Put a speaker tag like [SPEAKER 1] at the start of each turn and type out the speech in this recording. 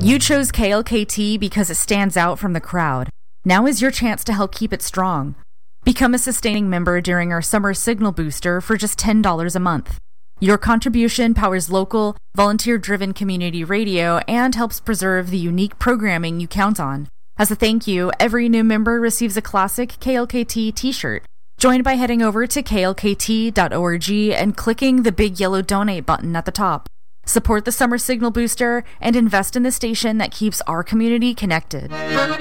[SPEAKER 1] You chose KLKT because it stands out from the crowd. Now is your chance to help keep it strong. Become a sustaining member during our summer signal booster for just $10 a month. Your contribution powers local, volunteer-driven community radio and helps preserve the unique programming you count on. As a thank you, every new member receives a classic KLKT t-shirt. Join by heading over to klkt.org and clicking the big yellow donate button at the top. Support the Summer Signal Booster and invest in the station that keeps our community connected.